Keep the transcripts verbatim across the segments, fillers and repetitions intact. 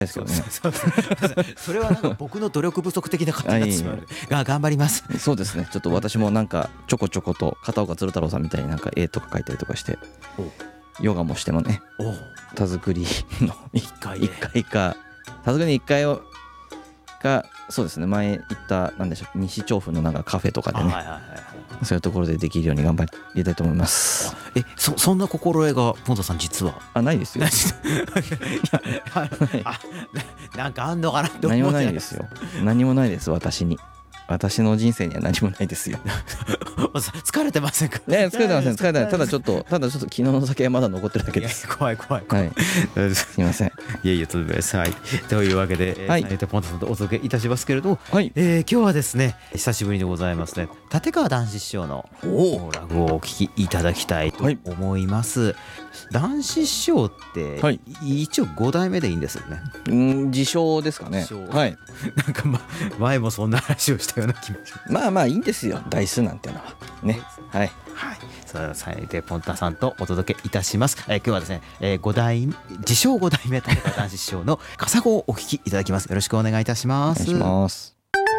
ですけどね。 そうそうそうそれはなんか僕の努力不足的な感じになってしまうが頑張ります。 そうですね。ちょっと私もなんかちょこちょこと片岡鶴太郎さんみたいになんか絵とか描いたりとかしてヨガもしてもね、田作りのいっかいか田作りのいっかいをがそうですね、前行ったなんでしょう、西調布のなんかカフェとかでね、そういうところでできるように頑張りたいと思います。 え、そそんな心得がポンタさん実はあ、ないですよ。 あなんかあんのかなって思って。 何もないですよ。何もないです。私に私の人生には何もないですよ。 疲れてませんか？ ね、疲れてません。疲れてない。ただちょっとただちょっと昨日の酒はまだ残ってるだけです。 怖い怖い怖い。 はい、すみません。 いやいや、とんでもないです。はい。というわけで、 はい、 えー、ポンタさんとお届けいたしますけれども、 はい、 えー、今日はですね、久しぶりでございますね。立川談志師匠の落語をお聞きいただきたいと思います。はい、談志師匠って、はい、一応ご代目でいいんですよね。 うん、自称ですかね。はい。 なんか、ま、前もそんな話をしたような気もします。 まあまあいいんですよ、台数なんてのはね。はい、 はい、さあでポンタさんとお届けいたします。えー、今日はですね、えー、ご代自称ご代目立川談志師匠の笠子をお聞きいただきます。よろしくお願いいたします。 お願いします。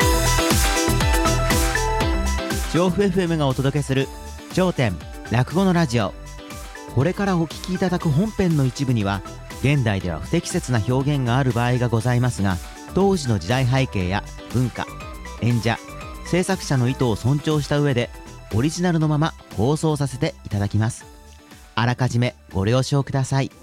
調布 エフエム がお届けする頂点落語のラジオ。これからお聞きいただく本編の一部には現代では不適切な表現がある場合がございますが、当時の時代背景や文化、演者、制作者の意図を尊重した上でオリジナルのまま放送させていただきます。あらかじめご了承ください。